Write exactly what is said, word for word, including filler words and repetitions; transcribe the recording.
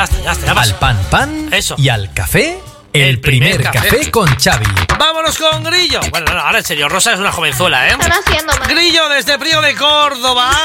está, ya está. Ya al pan pan. Eso. Y al café, el, el primer, primer café. café con Xavi. Vámonos con Grillo. Bueno, no, ahora en serio, Rosa es una jovenzuela, ¿eh? ¿Qué están haciendo, man? Grillo desde Priego de Córdoba.